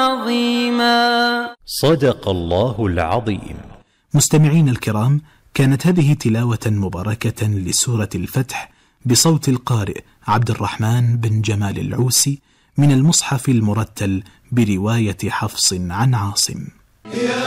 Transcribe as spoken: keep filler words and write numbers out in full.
عظيما. صدق الله العظيم. مستمعين الكرام، كانت هذه تلاوة مباركة لسورة الفتح بصوت القارئ عبد الرحمن بن جمال العوسي من المصحف المرتل برواية حفص عن عاصم.